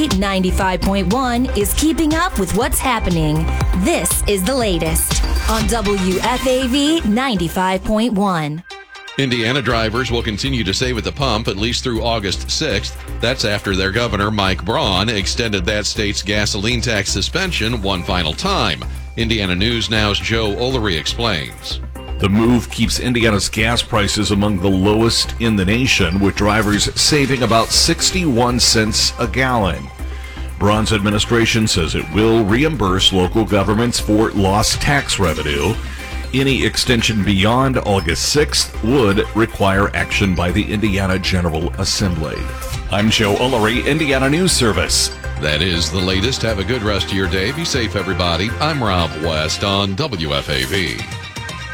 95.1 is keeping up with what's happening. This is the latest on WFAV 95.1. Indiana drivers will continue to save at the pump at least through August 6th. That's after their governor, Mike Braun, extended that state's gasoline tax suspension one final time. Indiana News Now's Joe Olery explains. The move keeps Indiana's gas prices among the lowest in the nation, with drivers saving about 61 cents a gallon. Braun's administration says it will reimburse local governments for lost tax revenue. Any extension beyond August 6th would require action by the Indiana General Assembly. I'm Joe Olery, Indiana News Service. That is the latest. Have a good rest of your day. Be safe, everybody. I'm Rob West on WFAV.